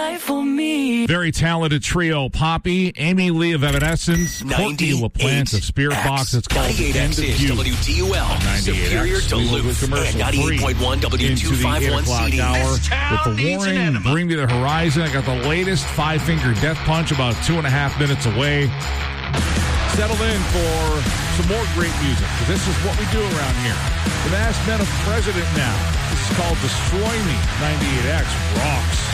life for me. Very talented trio, Poppy, Amy Lee of Evanescence, Courtney LaPlante of Spirit Box. It's called The End of You. WTUL, Superior Duluth, and 98.1 W251 CD. Hour with the Warning, Bring Me the Horizon. I got the latest Five Finger Death Punch about 2.5 minutes away. Settle in for some more great music, because this is what we do around here. The Masked Men of President now. This is called Destroy Me. 98X rocks.